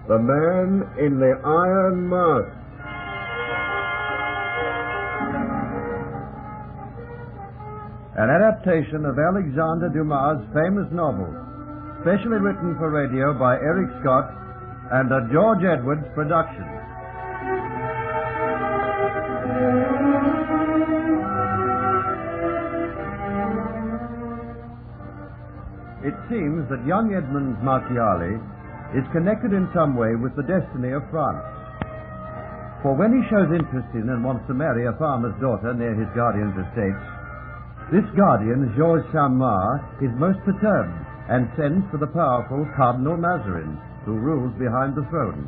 The Man in the Iron Mask. An adaptation of Alexandre Dumas' famous novel, specially written for radio by Eric Scott and a George Edwards production. It seems that young Edmond Marchiali is connected in some way with the destiny of France. For when he shows interest in and wants to marry a farmer's daughter near his guardian's estates, this guardian, Georges Saint-Mars, is most perturbed and sends for the powerful Cardinal Mazarin, who rules behind the throne.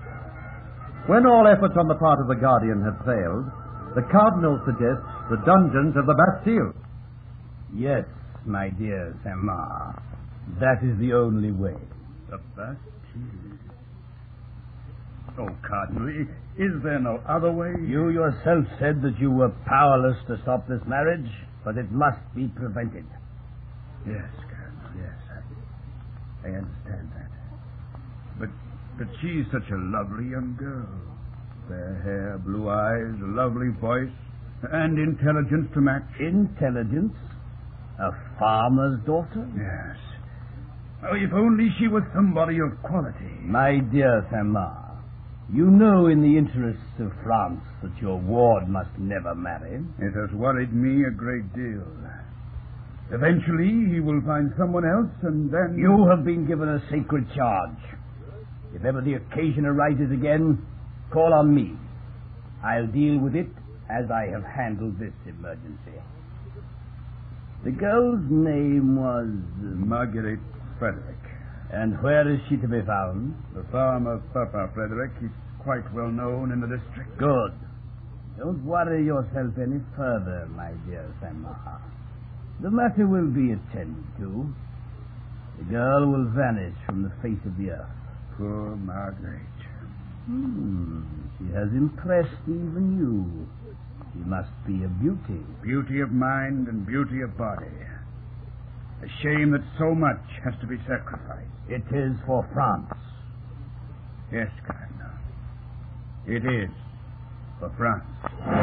When all efforts on the part of the guardian have failed, the Cardinal suggests the dungeons of the Bastille. Yes, my dear Saint-Mars, that is the only way. The Bastille. Oh, Cardinal, is there no other way? You yourself said that you were powerless to stop this marriage, but it must be prevented. Yes, Cardinal, yes. I understand that. But she's such a lovely young girl. Fair hair, blue eyes, a lovely voice, and intelligence to match. Intelligence? A farmer's daughter? Yes. Oh, if only she was somebody of quality. My dear Saint-Mars, you know in the interests of France that your ward must never marry. It has worried me a great deal. Eventually, he will find someone else, and then... You have been given a sacred charge. If ever the occasion arises again, call on me. I'll deal with it as I have handled this emergency. The girl's name was... Marguerite Frederick. And where is she to be found? The farm of Papa Frederick is quite well known in the district. Good. Don't worry yourself any further, my dear Saint-Mars. The matter will be attended to. The girl will vanish from the face of the earth. Poor Marguerite. She has impressed even you. She must be a beauty. Beauty of mind and beauty of body. A shame that so much has to be sacrificed. It is for France. Yes, Cardinal. It is for France.